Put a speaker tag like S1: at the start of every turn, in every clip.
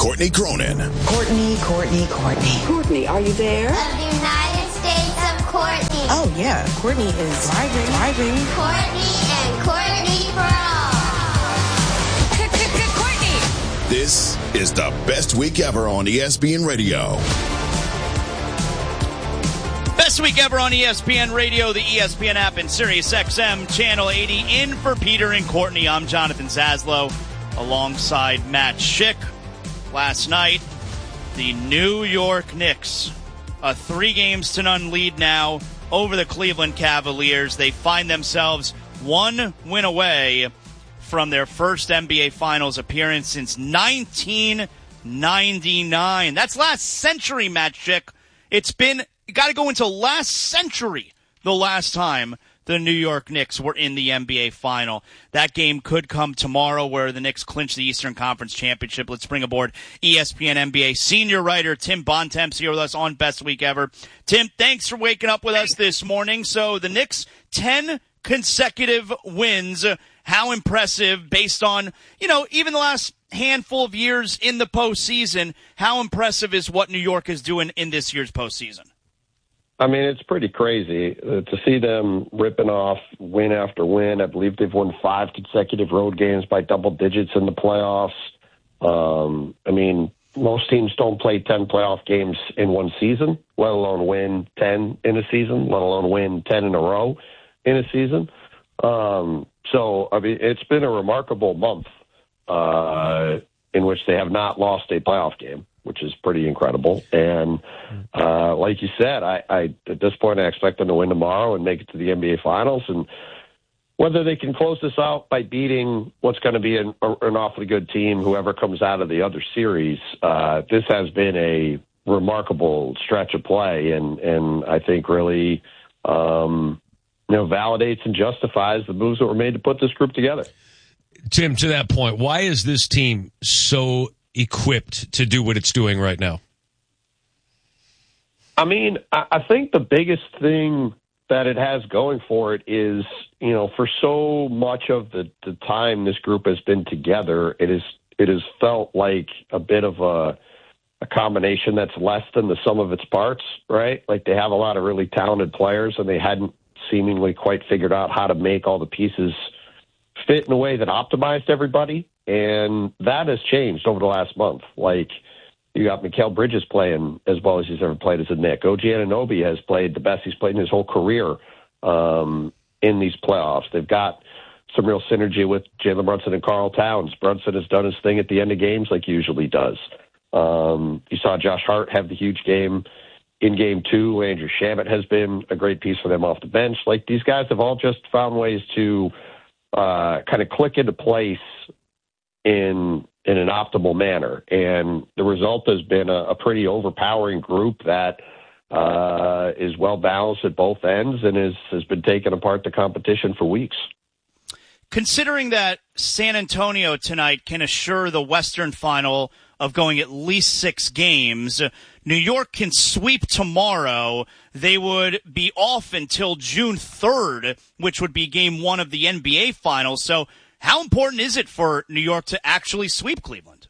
S1: Courtney Cronin.
S2: Courtney.
S3: Courtney, are you there?
S4: Of the United States of Courtney.
S2: Oh, yeah. Courtney is driving.
S4: Courtney and Courtney for all.
S1: Courtney. This is the best week ever on ESPN Radio.
S5: Best week ever on ESPN Radio, the ESPN app, and Sirius XM Channel 80. In for Peter and Courtney, I'm Jonathan Zaslow, alongside Matt Schick. Last night, the New York Knicks, a 3-0 lead now over the Cleveland Cavaliers. They find themselves one win away from their first NBA Finals appearance since 1999. That's last century, Matt Schick. You got to go into last century the last time the New York Knicks were in the NBA Final. That game could come tomorrow where the Knicks clinch the Eastern Conference Championship. Let's bring aboard ESPN NBA senior writer Tim Bontemps here with us on Best Week Ever. Tim, thanks for waking up with us this morning. So the Knicks, 10 consecutive wins. How impressive based on, even the last handful of years in the postseason. How impressive is what New York is doing in this year's postseason?
S6: I mean, it's pretty crazy to see them ripping off win after win. I believe they've won 5 consecutive road games by double digits in the playoffs. I mean, most teams don't play 10 playoff games in one season, let alone win 10 in a season, let alone win 10 in a row in a season. So, I mean, it's been a remarkable month in which they have not lost a playoff game, which is pretty incredible. And like you said, I at this point, I expect them to win tomorrow and make it to the NBA Finals. And whether they can close this out by beating what's going to be an awfully good team, whoever comes out of the other series, this has been a remarkable stretch of play. And I think really, validates and justifies the moves that were made to put this group together.
S7: Tim, to that point, why is this team so equipped to do what it's doing right now?
S6: I mean, I think the biggest thing that it has going for it is, for so much of the time this group has been together, it has felt like a bit of a combination that's less than the sum of its parts, right? Like they have a lot of really talented players and they hadn't seemingly quite figured out how to make all the pieces fit in a way that optimized everybody. And that has changed over the last month. Like, you got Mikal Bridges playing as well as he's ever played as a Knick. OG Anunoby has played the best he's played in his whole career in these playoffs. They've got some real synergy with Jalen Brunson and Karl Towns. Brunson has done his thing at the end of games like he usually does. You saw Josh Hart have the huge game in Game 2. Andrew Shamet has been a great piece for them off the bench. Like, these guys have all just found ways to kind of click into place in an optimal manner. And the result has been a pretty overpowering group that is well balanced at both ends and has been taking apart the competition for weeks.
S5: Considering that San Antonio tonight can assure the Western Final of going at least 6 games, New York can sweep tomorrow. They would be off until June 3rd, which would be Game 1 of the NBA Finals. So how important is it for New York to actually sweep Cleveland?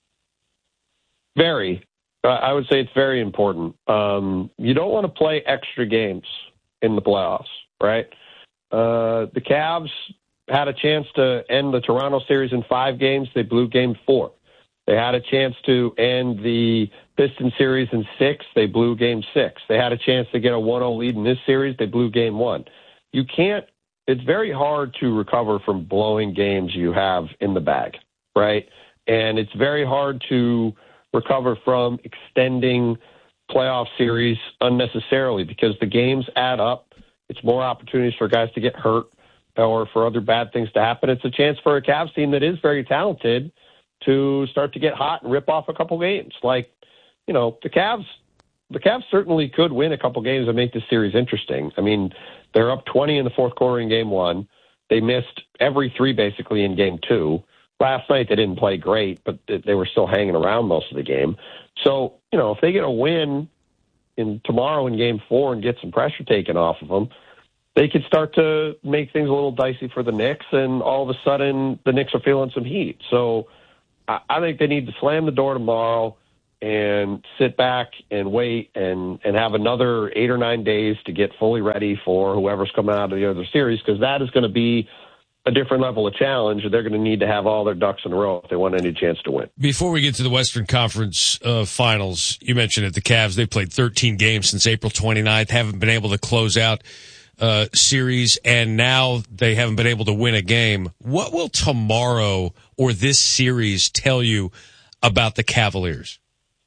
S6: Very. I would say it's very important. You don't want to play extra games in the playoffs, right? The Cavs had a chance to end the Toronto series in 5 games. They blew Game 4. They had a chance to end the Pistons series in 6. They blew Game 6. They had a chance to get a 1-0 lead in this series. They blew Game 1. It's very hard to recover from blowing games you have in the bag, right? And it's very hard to recover from extending playoff series unnecessarily because the games add up. It's more opportunities for guys to get hurt or for other bad things to happen. It's a chance for a Cavs team that is very talented to start to get hot and rip off a couple games. Like, the Cavs certainly could win a couple games and make this series interesting. I mean, they're up 20 in the fourth quarter in Game 1. They missed every 3 basically in Game 2. Last night they didn't play great, but they were still hanging around most of the game. So, if they get a win tomorrow in Game 4 and get some pressure taken off of them, they could start to make things a little dicey for the Knicks, and all of a sudden the Knicks are feeling some heat. So I think they need to slam the door tomorrow and sit back and wait and have another 8 or 9 days to get fully ready for whoever's coming out of the other series, because that is going to be a different level of challenge, and they're going to need to have all their ducks in a row if they want any chance to win.
S7: Before we get to the Western Conference Finals, you mentioned it, the Cavs, they played 13 games since April 29th, haven't been able to close out series, and now they haven't been able to win a game. What will tomorrow or this series tell you about the Cavaliers?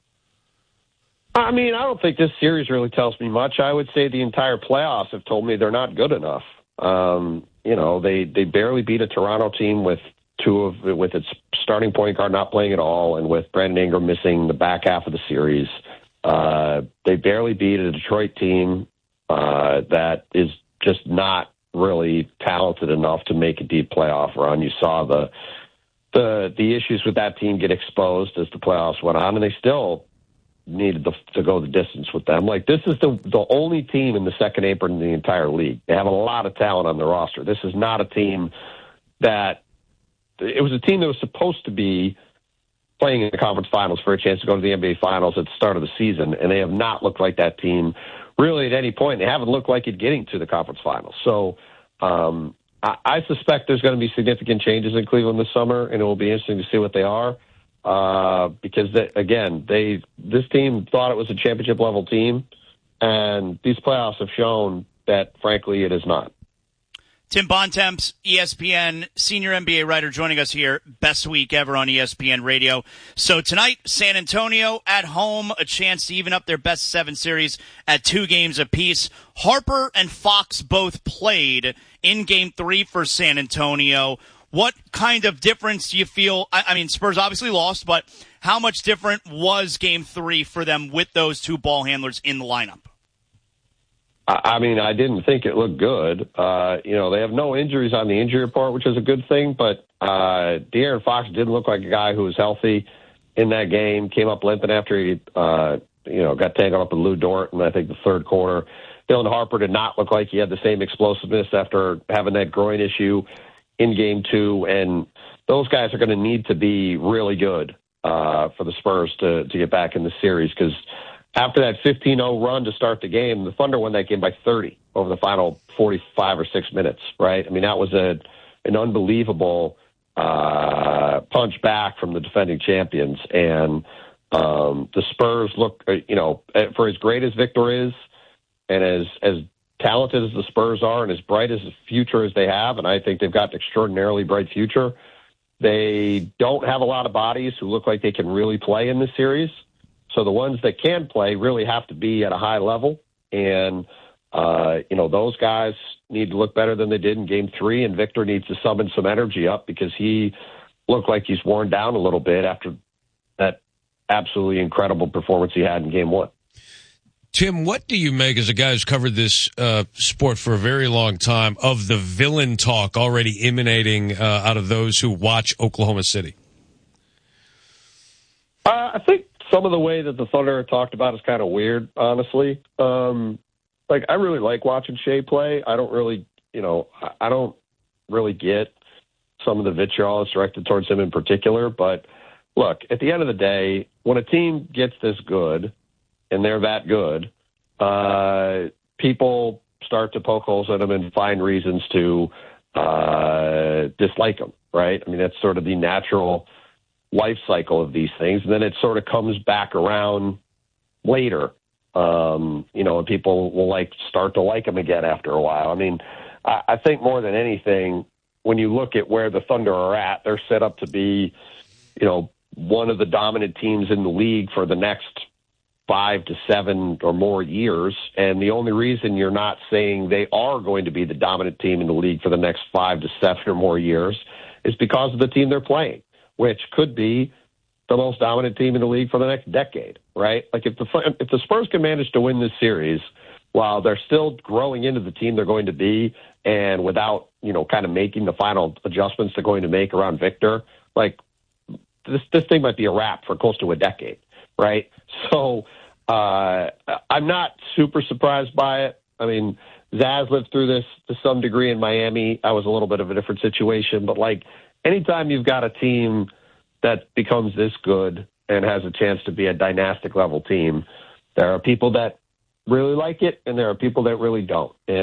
S6: I mean, I don't think this series really tells me much. I would say the entire playoffs have told me they're not good enough. They barely beat a Toronto team with its starting point guard not playing at all, and with Brandon Ingram missing the back half of the series. They barely beat a Detroit team that is just not really talented enough to make a deep playoff run. You saw the issues with that team get exposed as the playoffs went on, and they still needed to go the distance with them. Like, this is the only team in the second apron in the entire league. They have a lot of talent on their roster. This is not a team it was a team that was supposed to be playing in the conference finals for a chance to go to the NBA finals at the start of the season, and they have not looked like that team really at any point. They haven't looked like it getting to the conference finals. So I suspect there's going to be significant changes in Cleveland this summer, and it will be interesting to see what they are. Because this team thought it was a championship level team, and these playoffs have shown that, frankly, it is not.
S5: Tim Bontemps, ESPN senior NBA writer, joining us here. Best week ever on ESPN Radio. So tonight, San Antonio at home, a chance to even up their best 7 series at 2 games apiece. Harper and Fox both played in Game 3 for San Antonio. What kind of difference do you feel? I mean, Spurs obviously lost, but how much different was Game 3 for them with those 2 ball handlers in the lineup?
S6: I mean, I didn't think it looked good. They have no injuries on the injury report, which is a good thing, but De'Aaron Fox didn't look like a guy who was healthy in that game, came up limping after he got tangled up with Lou Dort in, I think, the third quarter. Dylan Harper did not look like he had the same explosiveness after having that groin issue in Game 2, and those guys are going to need to be really good for the Spurs to get back in the series, because after that 15-0 run to start the game, the Thunder won that game by 30 over the final 45 or 6 minutes, right? I mean, that was an unbelievable punch back from the defending champions, and the Spurs look, for as great as Victor is, and as talented as the Spurs are, and as bright as a future as they have, and I think they've got an extraordinarily bright future, they don't have a lot of bodies who look like they can really play in this series. So the ones that can play really have to be at a high level. And, those guys need to look better than they did in Game 3, and Victor needs to summon some energy up, because he looked like he's worn down a little bit after that absolutely incredible performance he had in Game 1.
S7: Tim, what do you make, as a guy who's covered this sport for a very long time, of the villain talk already emanating out of those who watch Oklahoma City?
S6: I think some of the way that the Thunder are talked about is kind of weird, honestly. I really like watching Shea play. I don't really get some of the vitriol that's directed towards him in particular. But look, at the end of the day, when a team gets this good, and they're that good, people start to poke holes in them and find reasons to dislike them, right? I mean, that's sort of the natural life cycle of these things. And then it sort of comes back around later, and people will start to like them again after a while. I mean, I think more than anything, when you look at where the Thunder are at, they're set up to be, one of the dominant teams in the league for the next 5 to 7 or more years. And the only reason you're not saying they are going to be the dominant team in the league for the next 5 to 7 or more years is because of the team they're playing, which could be the most dominant team in the league for the next decade, right? Like, if the Spurs can manage to win this series while they're still growing into the team they're going to be, and without, kind of making the final adjustments they're going to make around Victor, this thing might be a wrap for close to a decade, right? So I'm not super surprised by it. I mean, Zaz lived through this to some degree in Miami. I was a little bit of a different situation, but anytime you've got a team that becomes this good and has a chance to be a dynastic level team. There are people that really like it, and there are people that really don't. And